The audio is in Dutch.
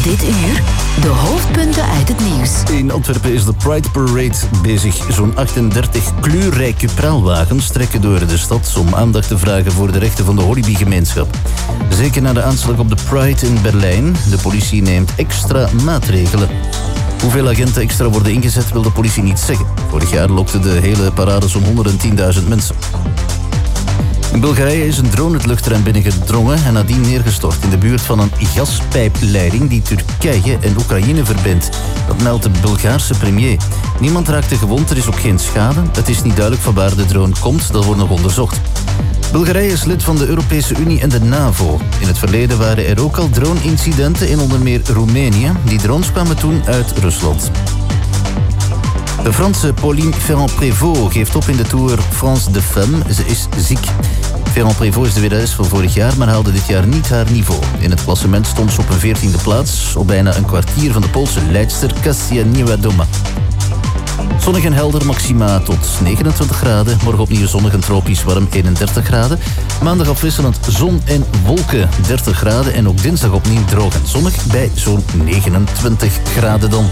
Dit uur de hoofdpunten uit het nieuws. In Antwerpen is de Pride Parade bezig. Zo'n 38 kleurrijke praalwagens trekken door de stad om aandacht te vragen voor de rechten van de Walibi-gemeenschap. Zeker na de aanslag op de Pride in Berlijn. De politie neemt extra maatregelen. Hoeveel agenten extra worden ingezet wil de politie niet zeggen. Vorig jaar lokte de hele parade zo'n 110.000 mensen. In Bulgarije is een drone het luchtruim binnengedrongen en nadien neergestort in de buurt van een gaspijpleiding die Turkije en Oekraïne verbindt. Dat meldt de Bulgaarse premier. Niemand raakte gewond, er is ook geen schade. Het is niet duidelijk van waar de drone komt, dat wordt nog onderzocht. Bulgarije is lid van de Europese Unie en de NAVO. In het verleden waren er ook al drone-incidenten in onder meer Roemenië. Die drones kwamen toen uit Rusland. De Franse Pauline Ferrand-Prévot geeft op in de Tour France de Femmes. Ze is ziek. Ferrand-Prévot is de winnares van vorig jaar, maar haalde dit jaar niet haar niveau. In het klassement stond ze op een 14e plaats, op bijna een kwartier van de Poolse leidster Kasia Niewiadoma. Zonnig en helder, maxima tot 29 graden. Morgen opnieuw zonnig en tropisch warm, 31 graden. Maandag afwisselend zon en wolken, 30 graden. En ook dinsdag opnieuw droog en zonnig bij zo'n 29 graden dan.